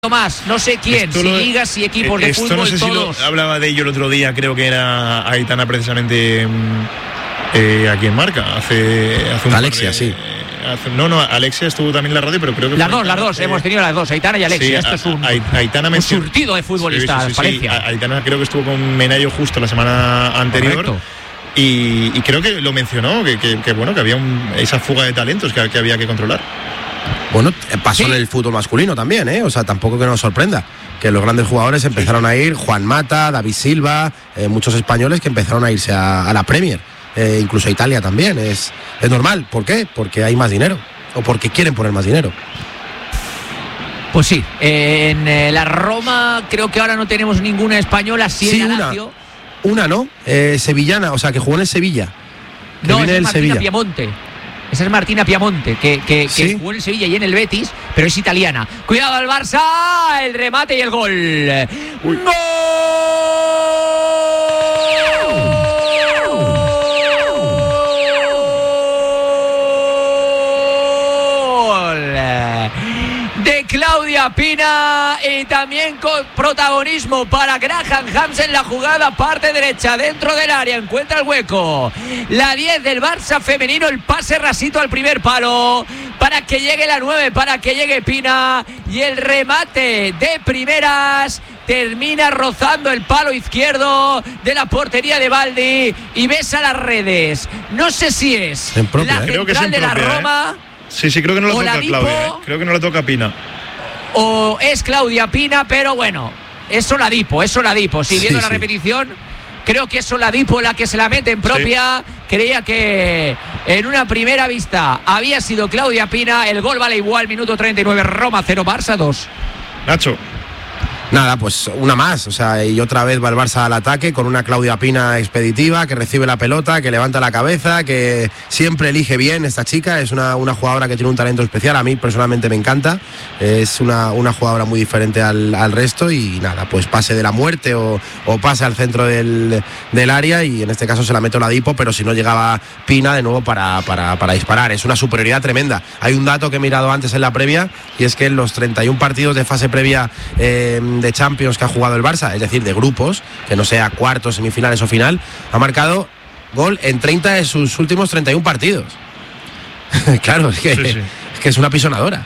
más, no sé quién, si ligas, si equipos de fútbol, no sé todos. Si hablaba de ello el otro día, creo que era Aitana precisamente aquí en Marca, hace un Alexia, sí. Alexia estuvo también en la radio, pero creo que las dos, hemos tenido las dos, Aitana y Alexia. Sí, esto es un surtido de futbolistas. Sí, Aitana creo que estuvo con Menayo justo la semana anterior. Correcto. Y creo que lo mencionó, que bueno, que había esa fuga de talentos que había que controlar. Bueno, pasó en el fútbol masculino también, o sea, tampoco que nos sorprenda que los grandes jugadores empezaron a ir, Juan Mata, David Silva, muchos españoles que empezaron a irse a la Premier, incluso a Italia también, es normal. ¿Por qué? Porque hay más dinero, o porque quieren poner más dinero. Pues sí, en la Roma creo que ahora no tenemos ninguna española, sí, en la Lazio. Una, ¿no? Sevillana, o sea, que jugó en el Sevilla. No, es Martina Sevilla. Piamonte. Esa es Martina Piamonte, que ¿Sí? jugó en el Sevilla y en el Betis, pero es italiana. Cuidado al Barça, el remate y el gol. ¡Gol! De Claudia Pina, y también con protagonismo para Graham Hams en la jugada, parte derecha dentro del área, encuentra el hueco la 10 del Barça femenino, el pase rasito al primer palo para que llegue la 9, para que llegue Pina, y el remate de primeras termina rozando el palo izquierdo de la portería de Baldi y besa las redes. No sé si es la central de la Roma. Sí, creo que no la toca Claudia. Creo que no la toca Pina. O es Claudia Pina, pero bueno, es Oladipo. Sí, viendo la repetición, creo que es Oladipo la que se la mete en propia. Sí. Creía que en una primera vista había sido Claudia Pina. El gol vale igual, minuto 39, Roma 0, Barça 2. Nacho. Nada, pues una más, o sea, y otra vez va el Barça al ataque con una Claudia Pina expeditiva que recibe la pelota, que levanta la cabeza, que siempre elige bien esta chica. Es una jugadora que tiene un talento especial, a mí personalmente me encanta, es una jugadora muy diferente al resto, y nada, pues pase de la muerte o pase al centro del área, y en este caso se la mete Oladipo, pero si no llegaba Pina de nuevo para disparar. Es una superioridad tremenda. Hay un dato que he mirado antes en la previa, y es que en los 31 partidos de fase previa de Champions que ha jugado el Barça, es decir, de grupos, que no sea cuartos, semifinales o final, ha marcado gol en 30 de sus últimos 31 partidos. Claro, es que es una pisonadora.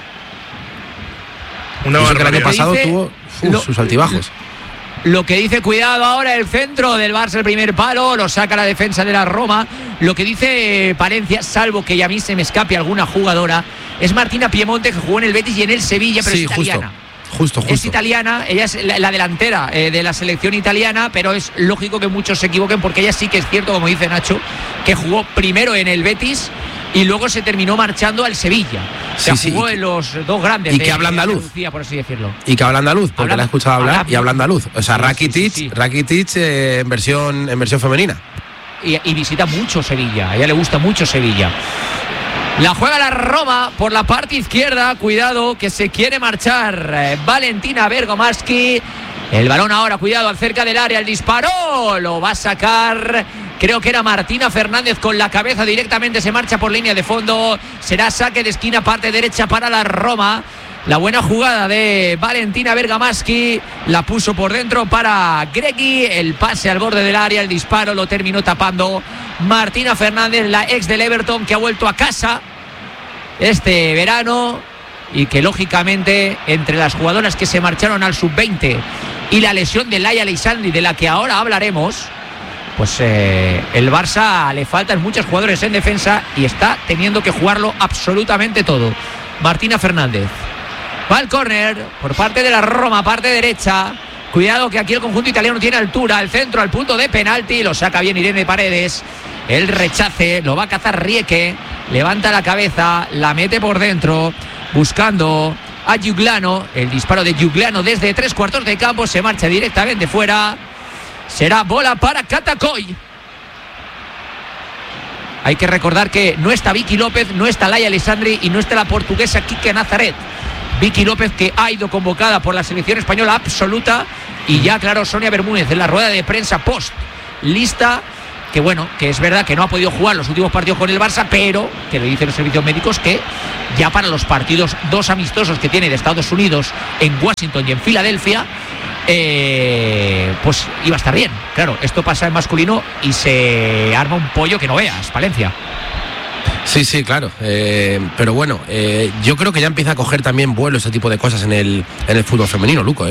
Que el año pasado tuvo sus altibajos. Lo que dice, cuidado ahora el centro del Barça, el primer palo, lo saca la defensa de la Roma. Lo que dice Palencia, salvo que a mí se me escape alguna jugadora, es Martina Piemonte, que jugó en el Betis y en el Sevilla, pero es italiana. Justo. Es italiana, ella es la delantera de la selección italiana, pero es lógico que muchos se equivoquen, porque ella sí que es cierto, como dice Nacho, que jugó primero en el Betis y luego se terminó marchando al Sevilla. Jugó en los dos grandes. Y que habla andaluz. Por así decirlo. Y que habla andaluz, porque la he escuchado hablar y habla andaluz. O sea, Rakitic en versión femenina. Y visita mucho Sevilla, a ella le gusta mucho Sevilla. La juega la Roma por la parte izquierda. Cuidado que se quiere marchar Valentina Bergomaski. El balón ahora, cuidado, cerca del área. El disparo lo va a sacar, creo que era Martina Fernández con la cabeza directamente. Se marcha por línea de fondo. Será saque de esquina, parte derecha para la Roma. La buena jugada de Valentina Bergamaschi, la puso por dentro para Gregui, el pase al borde del área, el disparo lo terminó tapando Martina Fernández, la ex del Everton, que ha vuelto a casa este verano y que lógicamente entre las jugadoras que se marcharon al sub-20 y la lesión de Laia Leisandri, de la que ahora hablaremos, pues el Barça le faltan muchos jugadores en defensa y está teniendo que jugarlo absolutamente todo. Martina Fernández. Va al córner por parte de la Roma, parte derecha. Cuidado que aquí el conjunto italiano tiene altura. El centro al punto de penalti. Lo saca bien Irene Paredes. El rechace. Lo va a cazar Rieke. Levanta la cabeza. La mete por dentro. Buscando a Giugliano. El disparo de Giugliano desde 3/4 de campo. Se marcha directamente fuera. Será bola para Catacoy. Hay que recordar que no está Vicky López, no está Laia Alessandri y no está la portuguesa Kike Nazaret. Vicky López, que ha ido convocada por la selección española absoluta, y ya claro, Sonia Bermúdez en la rueda de prensa post lista, que bueno, que es verdad que no ha podido jugar los últimos partidos con el Barça, pero que le dicen los servicios médicos que ya para los partidos 2 amistosos que tiene de Estados Unidos en Washington y en Filadelfia, pues iba a estar bien. Claro, esto pasa en masculino y se arma un pollo que no veas, Palencia. Sí, claro. Pero bueno, yo creo que ya empieza a coger también vuelo ese tipo de cosas en el fútbol femenino, Luco,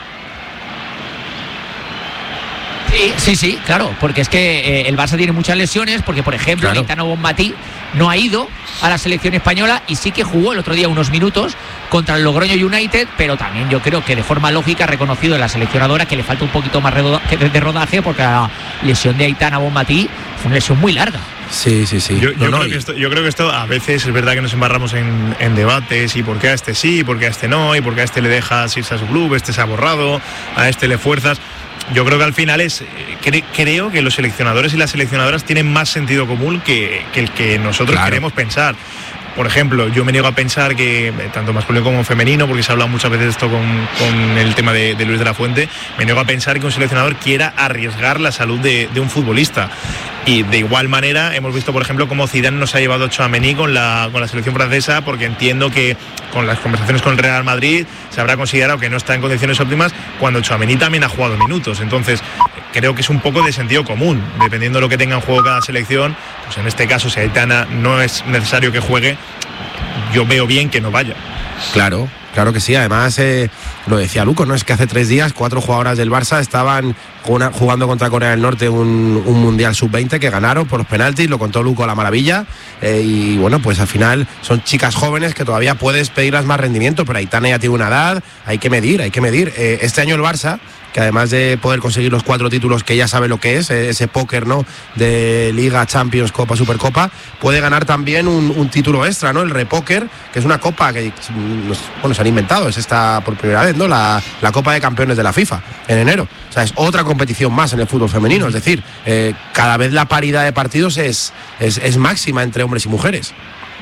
Sí, claro, porque es que el Barça tiene muchas lesiones, porque por ejemplo Aitana Bonmatí no ha ido a la selección española y sí que jugó el otro día unos minutos contra el Logroño United, pero también yo creo que de forma lógica ha reconocido en la seleccionadora que le falta un poquito más de rodaje, porque la lesión de Aitana Bonmatí fue una lesión muy larga. Sí. Yo creo que esto a veces es verdad que nos embarramos en debates, y por qué a este sí, y por qué a este no, y por qué a este le dejas irse a su club, este se ha borrado, a este le fuerzas. Yo creo que al final creo que los seleccionadores y las seleccionadoras tienen más sentido común que el que nosotros queremos pensar. Por ejemplo, yo me niego a pensar que, tanto masculino como femenino, porque se ha hablado muchas veces de esto con el tema de Luis de la Fuente, me niego a pensar que un seleccionador quiera arriesgar la salud de un futbolista. Y de igual manera hemos visto, por ejemplo, cómo Zidane nos ha llevado a Tchouaméni con la selección francesa, porque entiendo que con las conversaciones con el Real Madrid se habrá considerado que no está en condiciones óptimas, cuando Tchouaméni también ha jugado minutos. Entonces creo que es un poco de sentido común, dependiendo de lo que tenga en juego cada selección. Pues en este caso, si Aitana no es necesario que juegue, yo veo bien que no vaya. Claro que sí. Además, lo decía Luco, ¿no? Es que hace 3 días 4 jugadoras del Barça estaban jugando contra Corea del Norte un Mundial Sub-20 que ganaron por los penaltis, lo contó Luco a la maravilla, y bueno, pues al final son chicas jóvenes que todavía puedes pedirlas más rendimiento, pero Aitana ya tiene una edad, hay que medir. Este año el Barça, que además de poder conseguir los 4 títulos que ya sabe lo que es, ese póker, ¿no?, de Liga, Champions, Copa, Supercopa, puede ganar también un título extra, ¿no?, el Repóker, que es una copa que, bueno, se han inventado, es esta por primera vez, ¿no?, la Copa de Campeones de la FIFA, en enero. O sea, es otra competición más en el fútbol femenino, es decir, cada vez la paridad de partidos es máxima entre hombres y mujeres.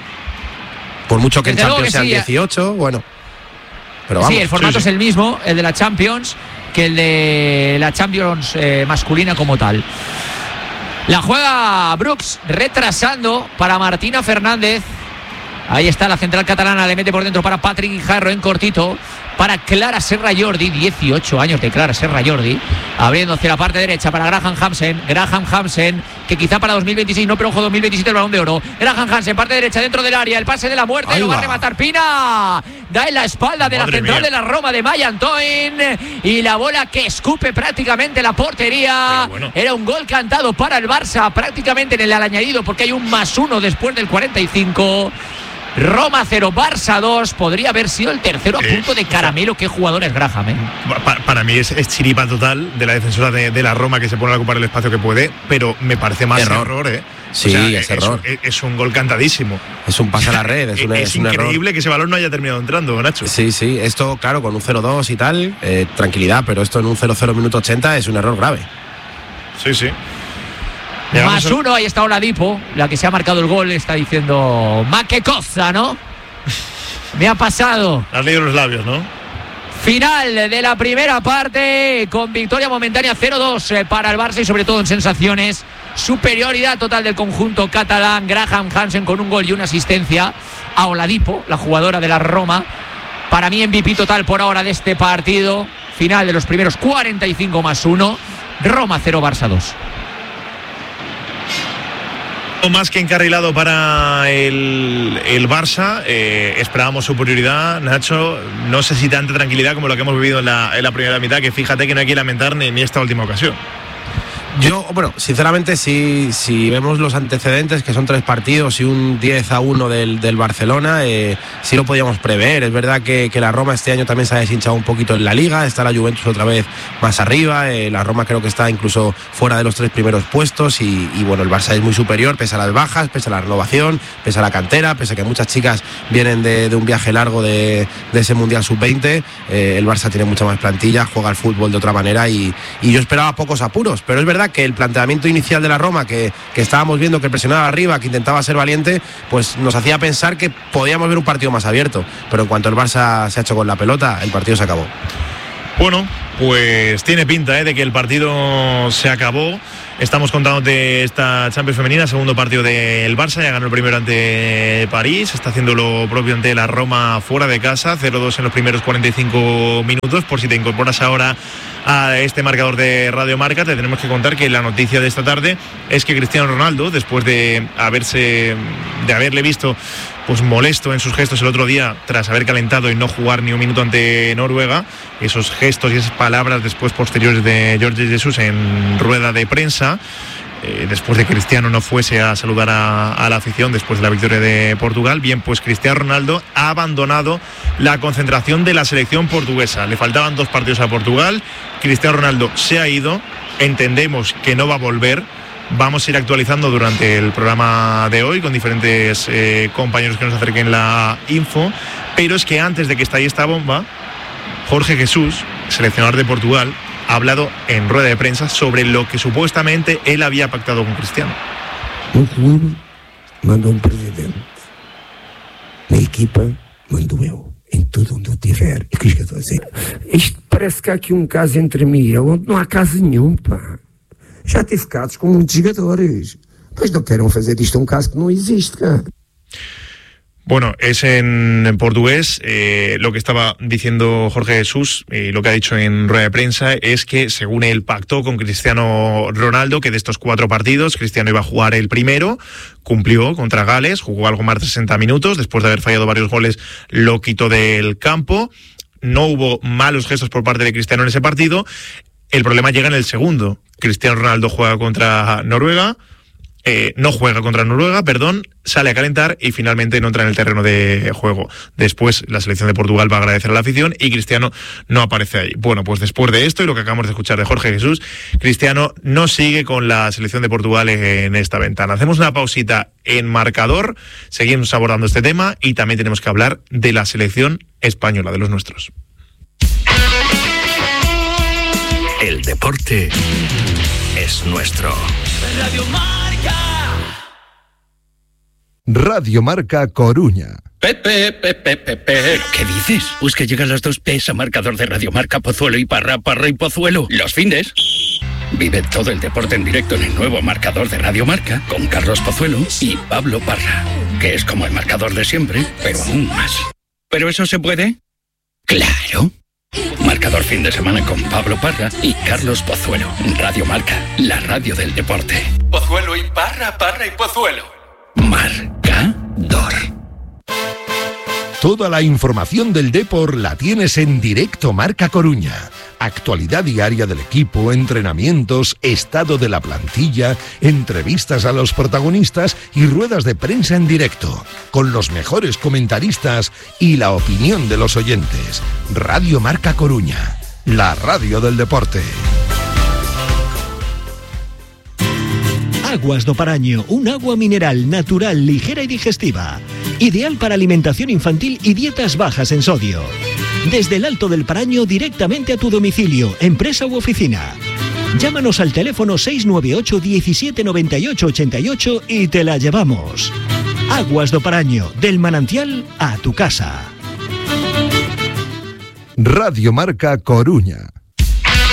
Por mucho que en Champions sean 18, bueno. Pero vamos. Sí, el formato es el mismo, el de la Champions, que el de la Champions masculina como tal. La juega Brooks, retrasando para Martina Fernández. Ahí está la central catalana, le mete por dentro para Patrick Guijarro en cortito, para Clara Serra Jordi, 18 años de Clara Serra Jordi, abriendo hacia la parte derecha para Graham Hansen, que quizá para 2026 no, pero ojo, 2027 el Balón de Oro. Graham Hansen, parte derecha dentro del área, el pase de la muerte, lo va a rematar Pina, da en la espalda de la central de la Roma de Maya Antoine, y la bola que escupe prácticamente la portería. Bueno. Era un gol cantado para el Barça, prácticamente en el añadido, porque hay un +1 después del 45. Roma 0, Barça 2. Podría haber sido el tercero a punto de caramelo. Qué jugador es Graham, ¿eh? Para mí es chiripa total de la defensora de la Roma, que se pone a ocupar el espacio que puede, pero me parece más error, ¿eh? Sí, o sea, es error. Es un gol cantadísimo. Es un pase a la red. Es increíble que ese balón no haya terminado entrando, Nacho. Sí. Esto, claro, con un 0-2 y tal, tranquilidad, pero esto en un 0-0 minuto 80 es un error grave. Sí. +1, ahí está Oladipo, la que se ha marcado el gol, está diciendo, ¡ma qué cosa!, ¿no? Me ha pasado. Has leído los labios, ¿no? Final de la primera parte, con victoria momentánea 0-2 para el Barça, y sobre todo en sensaciones. Superioridad total del conjunto catalán. Graham Hansen con un gol y una asistencia a Oladipo, la jugadora de la Roma. Para mí MVP total por ahora de este partido. Final de los primeros 45 +1. Roma 0, Barça 2. Más que encarrilado para el Barça. Esperábamos superioridad, Nacho. No sé si tanta tranquilidad como lo que hemos vivido en la primera mitad, que fíjate que no hay que lamentar ni esta última ocasión. Yo, bueno, sinceramente, si vemos los antecedentes, que son 3 partidos y un 10-1 del Barcelona, sí lo podíamos prever. Es verdad que la Roma este año también se ha deshinchado un poquito en la Liga, está la Juventus otra vez más arriba, la Roma creo que está incluso fuera de los 3 primeros puestos, y bueno, el Barça es muy superior, pese a las bajas, pese a la renovación, pese a la cantera, pese a que muchas chicas vienen de un viaje largo de ese Mundial Sub-20. El Barça tiene mucha más plantilla, juega al fútbol de otra manera, y yo esperaba pocos apuros, pero es verdad que el planteamiento inicial de la Roma, que estábamos viendo que presionaba arriba, que intentaba ser valiente, pues nos hacía pensar que podíamos ver un partido más abierto, pero en cuanto el Barça se ha hecho con la pelota, el partido se acabó. Bueno, Pues tiene pinta de que el partido se acabó. Estamos contándote esta Champions femenina, segundo partido del Barça, ya ganó el primero ante París, está haciendo lo propio ante la Roma fuera de casa, 0-2 en los primeros 45 minutos. Por si te incorporas ahora a este marcador de Radio Marca, te tenemos que contar que la noticia de esta tarde es que Cristiano Ronaldo, después de haberle visto pues molesto en sus gestos el otro día tras haber calentado y no jugar ni un minuto ante Noruega, esos gestos y esas palabras después posteriores de Jorge Jesús en rueda de prensa, después de que Cristiano no fuese a saludar a la afición después de la victoria de Portugal, bien, pues Cristiano Ronaldo ha abandonado la concentración de la selección portuguesa. Le faltaban 2 partidos a Portugal, Cristiano Ronaldo se ha ido, entendemos que no va a volver. Vamos a ir actualizando durante el programa de hoy con diferentes compañeros que nos acerquen la info, pero es que antes de que estalle esta bomba, Jorge Jesús, seleccionador de Portugal, ha hablado en rueda de prensa sobre lo que supuestamente él había pactado con Cristiano. Un clube manda presidente, na equipa mando eu, em tudo onde eu tiver. E o que eu estou a dizer? Isto parece que há aqui caso entre mim e ele onde não há caso nenhum, pá. Já tive casos com muitos jogadores. Pues no quieran hacer esto un caso que no existe. Bueno, es en portugués. Lo que estaba diciendo Jorge Jesús y lo que ha dicho en rueda de prensa es que según él pactó con Cristiano Ronaldo que de estos 4 partidos Cristiano iba a jugar el primero, cumplió contra Gales, jugó algo más de 60 minutos, después de haber fallado varios goles lo quitó del campo. No hubo malos gestos por parte de Cristiano en ese partido. El problema llega en el segundo. Cristiano Ronaldo juega contra Noruega, sale a calentar y finalmente no entra en el terreno de juego. Después la selección de Portugal va a agradecer a la afición y Cristiano no aparece ahí. Bueno, pues después de esto y lo que acabamos de escuchar de Jorge Jesús, Cristiano no sigue con la selección de Portugal en esta ventana. Hacemos una pausita en marcador, seguimos abordando este tema y también tenemos que hablar de la selección española, de los nuestros. El deporte es nuestro. Radio Marca. Radio Marca Coruña. Pepe. ¿Qué dices? Pues que llegan las 2 P's a marcador de Radio Marca, Pozuelo y Parra y Pozuelo. Los findes. Vive todo el deporte en directo en el nuevo marcador de Radio Marca con Carlos Pozuelo y Pablo Parra, que es como el marcador de siempre, pero aún más. ¿Pero eso se puede? ¡Claro! Marcador fin de semana con Pablo Parra y Carlos Pozuelo. Radio Marca, la radio del deporte. Pozuelo y Parra y Pozuelo. Marcador. Toda la información del Depor la tienes en Directo Marca Coruña. Actualidad diaria del equipo, entrenamientos, estado de la plantilla, entrevistas a los protagonistas y ruedas de prensa en directo, con los mejores comentaristas y la opinión de los oyentes. Radio Marca Coruña, la radio del deporte. Aguas do Paraño, un agua mineral natural, ligera y digestiva. Ideal para alimentación infantil y dietas bajas en sodio. Desde el Alto del Paraño directamente a tu domicilio, empresa u oficina. Llámanos al teléfono 698 17 98 88 y te la llevamos. Aguas do Paraño, del manantial a tu casa. Radio Marca Coruña.